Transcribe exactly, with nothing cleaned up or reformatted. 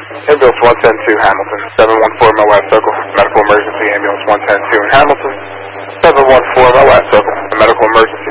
Ambulance one ten two Hamilton, seven one four Moab Circle, medical emergency. Ambulance one ten two in Hamilton, seven one four Moab Circle, medical emergency.